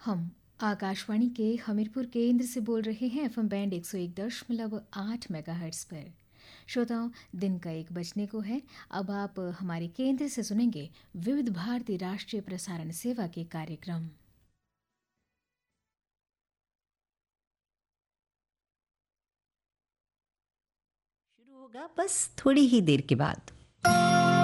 हम आकाशवाणी के हमीरपुर केंद्र से बोल रहे हैं एफएम बैंड 101.8 मेगाहर्ट्ज पर। श्रोताओं, दिन का 1 बजने को है। अब आप हमारे केंद्र से सुनेंगे विविध भारती राष्ट्रीय प्रसारण सेवा के कार्यक्रम। शुरू होगा बस थोड़ी ही देर के बाद।